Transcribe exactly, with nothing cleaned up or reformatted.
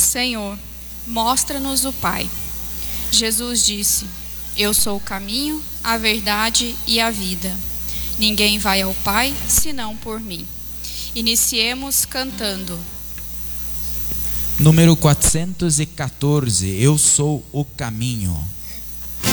Senhor, mostra-nos o Pai. Jesus disse: Eu sou o caminho, a verdade e a vida. Ninguém vai ao Pai senão por mim. Iniciemos cantando. Número quatrocentos e quatorze, Eu sou o caminho.